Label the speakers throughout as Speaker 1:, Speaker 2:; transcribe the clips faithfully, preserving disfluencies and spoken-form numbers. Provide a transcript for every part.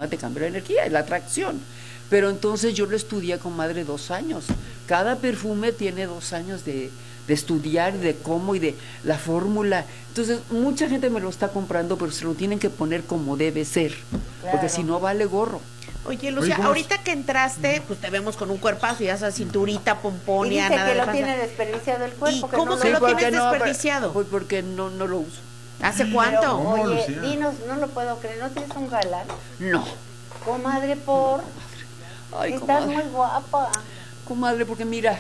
Speaker 1: llama, te cambia la energía, es la atracción. Pero entonces yo lo estudié, comadre, dos años. Cada perfume tiene dos años de, de estudiar, de cómo y de la fórmula. Entonces, mucha gente me lo está comprando, pero se lo tienen que poner como debe ser, claro, porque si no vale gorro.
Speaker 2: Oye, Lucía, Oye, ahorita que entraste, pues te vemos con un cuerpazo y esa cinturita, pomponia,
Speaker 3: y dice
Speaker 2: nada
Speaker 3: que
Speaker 2: de
Speaker 3: lo
Speaker 2: pasa.
Speaker 3: tiene desperdiciado el cuerpo.
Speaker 2: ¿Y
Speaker 3: que
Speaker 2: cómo
Speaker 3: no
Speaker 2: que
Speaker 3: lo,
Speaker 2: lo tienes
Speaker 1: no,
Speaker 2: desperdiciado?
Speaker 1: Pues porque no, no lo uso.
Speaker 2: ¿Hace cuánto?
Speaker 3: Pero, oye,
Speaker 4: Lucía.
Speaker 3: dinos, no lo puedo creer, ¿no tienes un galán?
Speaker 1: No.
Speaker 3: Comadre, por...
Speaker 1: Ay,
Speaker 3: Estás
Speaker 1: comadre.
Speaker 3: muy guapa.
Speaker 1: Comadre, porque mira...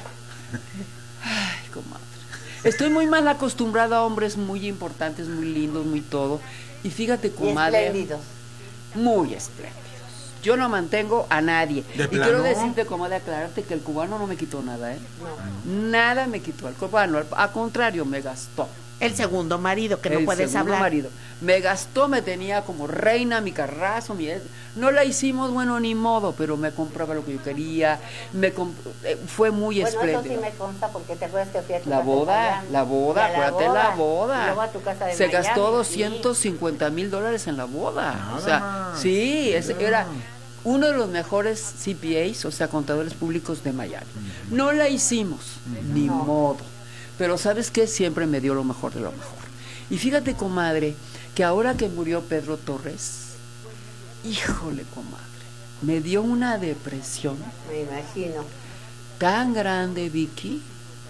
Speaker 1: Ay, comadre. Estoy muy mal acostumbrada a hombres muy importantes, muy lindos, muy todo. Y fíjate, comadre...
Speaker 3: Y espléndidos.
Speaker 1: Muy espléndidos. Yo no mantengo a nadie.
Speaker 4: ¿De
Speaker 1: y
Speaker 4: plano?
Speaker 1: quiero decirte, comadre, aclararte que el cubano no me quitó nada, ¿eh?
Speaker 3: No.
Speaker 1: Nada me quitó. El cubano, al, al contrario, me gastó.
Speaker 2: El segundo marido, que no
Speaker 1: el
Speaker 2: puedes
Speaker 1: segundo
Speaker 2: hablar.
Speaker 1: marido. Me gastó, me tenía como reina, mi carrazo, mi... No la hicimos, bueno, ni modo, pero me compraba lo que yo quería, me comp... eh, fue muy
Speaker 3: bueno,
Speaker 1: espléndido.
Speaker 3: Eso sí me consta, porque te acuerdas que fui a tu
Speaker 1: La
Speaker 3: casa
Speaker 1: boda,
Speaker 3: en Miami.
Speaker 1: la boda, acuérdate la boda.
Speaker 3: Y luego a tu casa de
Speaker 1: Se
Speaker 3: Miami,
Speaker 1: gastó
Speaker 3: sí.
Speaker 1: doscientos cincuenta mil dólares en la boda.
Speaker 4: Nada
Speaker 1: o sea,
Speaker 4: más.
Speaker 1: sí, ese
Speaker 4: Ya.
Speaker 1: era uno de los mejores C P As, o sea, contadores públicos de Miami. No la hicimos, ni
Speaker 3: No.
Speaker 1: modo. Pero ¿sabes qué? Siempre me dio lo mejor de lo mejor. Y fíjate, comadre, que ahora que murió Pedro Torres, híjole, comadre, me dio una depresión
Speaker 3: Me imagino.
Speaker 1: tan grande, Vicky,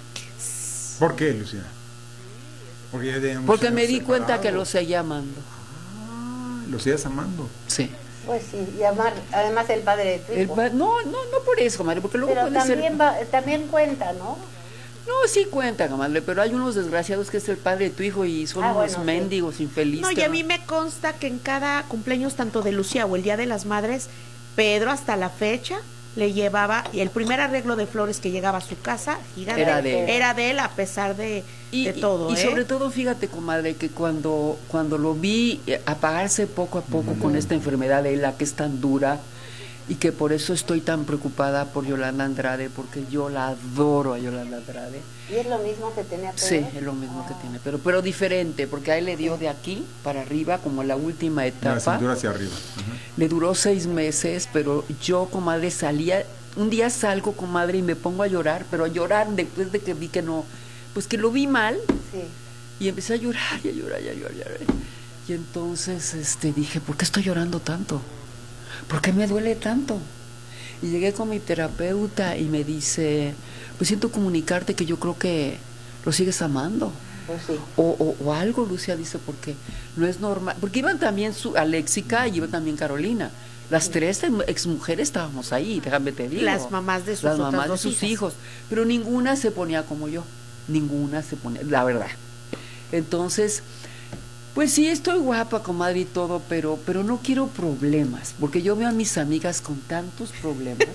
Speaker 4: ¿Por qué, Lucía? Porque, ya teníamos
Speaker 1: porque me
Speaker 4: años
Speaker 1: di cuenta que lo
Speaker 4: separados.
Speaker 1: seguía amando.
Speaker 4: Ah, lo sigues amando.
Speaker 1: Sí.
Speaker 3: Pues sí, y amar, además el padre de tu
Speaker 1: El
Speaker 3: hijo.
Speaker 1: pa- no, no, no por eso, comadre, porque luego
Speaker 3: Pero
Speaker 1: puede
Speaker 3: también,
Speaker 1: ser...
Speaker 3: va, también cuenta, ¿no?
Speaker 1: No, sí cuenta, comadre, pero hay unos desgraciados que es el padre de tu hijo y son
Speaker 3: Ah,
Speaker 1: unos
Speaker 3: bueno, sí.
Speaker 1: mendigos infelices.
Speaker 2: No, y a mí me consta que en cada cumpleaños, tanto de Lucía o el Día de las Madres, Pedro hasta la fecha le llevaba, y el primer arreglo de flores que llegaba a su casa gigante,
Speaker 1: Era de él.
Speaker 2: era de él, a pesar de,
Speaker 1: Y,
Speaker 2: de todo.
Speaker 1: y, y
Speaker 2: ¿eh?
Speaker 1: sobre todo, fíjate, comadre, que cuando, cuando lo vi eh, apagarse poco a poco con esta enfermedad de la que es tan dura, y que por eso estoy tan preocupada por Yolanda Andrade, porque yo la adoro a Yolanda Andrade.
Speaker 3: Y es lo mismo que tenía Pedro.
Speaker 1: Sí, es lo mismo que tiene, pero, pero diferente, porque a él le dio de aquí para arriba, como la última
Speaker 4: De la
Speaker 1: etapa.
Speaker 4: cintura hacia arriba. Ajá.
Speaker 1: Le duró seis meses, pero yo, comadre, salía, un día salgo, comadre, y me pongo a llorar, pero a llorar después de que vi que no, pues que lo vi mal,
Speaker 3: Sí.
Speaker 1: y empecé a llorar, y a llorar, y a llorar, y a llorar. Y entonces este, dije, ¿por qué estoy llorando tanto? ¿Por qué me duele tanto? Y llegué con mi terapeuta y me dice, pues siento comunicarte que yo creo que lo sigues amando.
Speaker 3: Pues sí.
Speaker 1: O, o, o algo, Lucía dice, porque no es normal. Porque iban también su Aléxica y iba también Carolina. Las tres exmujeres estábamos ahí, déjame te digo.
Speaker 2: Las mamás de sus
Speaker 1: Las
Speaker 2: otras
Speaker 1: mamás de
Speaker 2: dos
Speaker 1: sus
Speaker 2: hijas.
Speaker 1: hijos. Pero ninguna se ponía como yo. Ninguna se ponía, la verdad. Entonces, pues sí, estoy guapa, comadre y todo, pero, pero no quiero problemas. Porque yo veo a mis amigas con tantos problemas,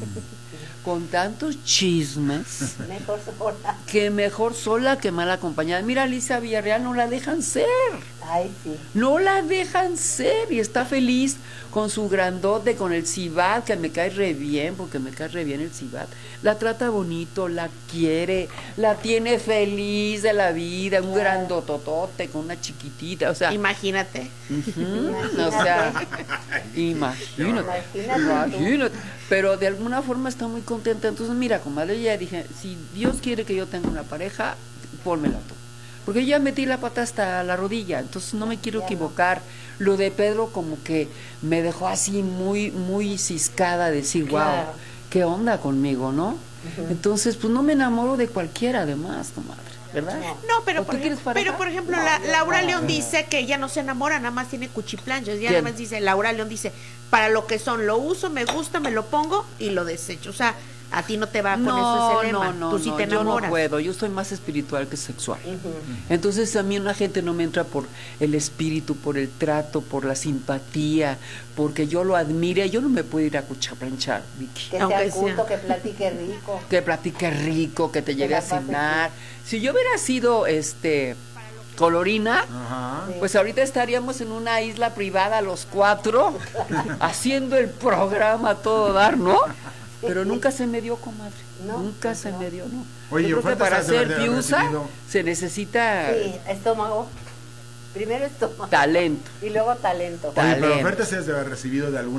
Speaker 1: con tantos chismes,
Speaker 3: Mejor sola.
Speaker 1: que mejor sola que mal acompañada. Mira, Alicia Villarreal no la dejan ser.
Speaker 3: Ay, sí.
Speaker 1: No la dejan ser y está feliz con su grandote, con el Cibat, que me cae re bien, porque me cae re bien el Cibat. La trata bonito, la quiere, la tiene feliz de la vida, un grandototote con una chiquitita, o sea,
Speaker 2: Imagínate.
Speaker 1: ujú, o sea, imagínate,
Speaker 3: Imagínate tú.
Speaker 1: imagínate, pero de alguna forma está muy contenta. Entonces, mira, comadre, ya dije, si Dios quiere que yo tenga una pareja, pónmela tú. Porque ya metí la pata hasta la rodilla, entonces no me quiero
Speaker 3: Ya no.
Speaker 1: equivocar. Lo de Pedro como que me dejó así muy, muy ciscada, decir, wow,
Speaker 3: Claro.
Speaker 1: qué onda conmigo, ¿no? Entonces, pues no me enamoro de cualquiera además, comadre, ¿verdad?
Speaker 3: No.
Speaker 2: No, pero
Speaker 1: ¿O
Speaker 2: por,
Speaker 1: tú quieres
Speaker 2: ej-
Speaker 1: pareja?
Speaker 2: pero por ejemplo,
Speaker 3: No,
Speaker 2: la,
Speaker 3: yo
Speaker 2: Laura
Speaker 3: no.
Speaker 2: León dice que ella no se enamora, nada más tiene cuchiplanchas. Ya
Speaker 1: ¿Quién?
Speaker 2: nada más dice, Laura León dice, para lo que son, lo uso, me gusta, me lo pongo y lo desecho. O sea, a ti no te va con eso
Speaker 1: No,
Speaker 2: ese lema.
Speaker 1: no, no,
Speaker 2: Tú sí
Speaker 1: no,
Speaker 2: te
Speaker 1: yo no
Speaker 2: enamoras.
Speaker 1: puedo, yo soy más espiritual que sexual.
Speaker 3: Ujú.
Speaker 1: Entonces a mí una gente no me entra por el espíritu, por el trato, por la simpatía, porque yo lo admire, yo no me puedo ir a cuchaplanchar, Vicky.
Speaker 3: Que
Speaker 2: Aunque
Speaker 3: sea culto,
Speaker 2: sea.
Speaker 3: que platique rico.
Speaker 1: Que platique rico, que te lleve
Speaker 3: la
Speaker 1: a
Speaker 3: pase
Speaker 1: cenar. Si yo hubiera sido este colorina,
Speaker 4: Ajá.
Speaker 1: pues ahorita estaríamos en una isla privada los cuatro, haciendo el programa a todo dar, ¿no? Pero nunca se me dio, comadre.
Speaker 3: No,
Speaker 1: nunca
Speaker 3: pues
Speaker 1: se
Speaker 3: no.
Speaker 1: me dio, ¿no?
Speaker 4: Oye,
Speaker 1: Yo creo que
Speaker 4: faltas
Speaker 1: para
Speaker 4: de
Speaker 1: ser
Speaker 4: haber
Speaker 1: piusa
Speaker 4: recibido-
Speaker 1: se necesita
Speaker 3: Sí, estómago. Primero estómago.
Speaker 1: talento.
Speaker 3: Y luego talento.
Speaker 4: Oye, pero
Speaker 1: talento.
Speaker 4: ofertas se debe haber recibido de alguna